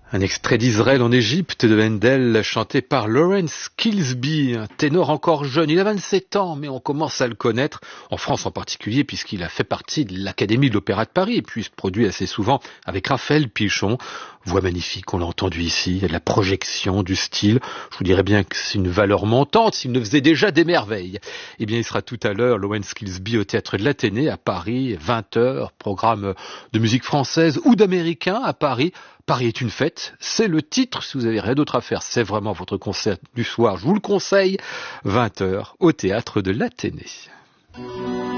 Un extrait d'Israël en Égypte de Handel chanté par Lawrence Kilsby, un ténor encore jeune. Il a 27 ans, mais on commence à le connaître, en France en particulier, puisqu'il a fait partie de l'Académie de l'Opéra de Paris et puis se produit assez souvent avec Raphaël Pichon. Voix magnifique, on l'a entendu ici, il y a de la projection, du style. Je vous dirais bien que c'est une valeur montante s'il ne faisait déjà des merveilles. Eh bien, il sera tout à l'heure, Lawrence Kilsby, au Théâtre de l'Athénée à Paris, 20h, programme de musique française ou d'américain à Paris. Paris est une fête, c'est le titre, si vous avez rien d'autre à faire, c'est vraiment votre concert du soir, je vous le conseille, 20h au Théâtre de l'Athénée.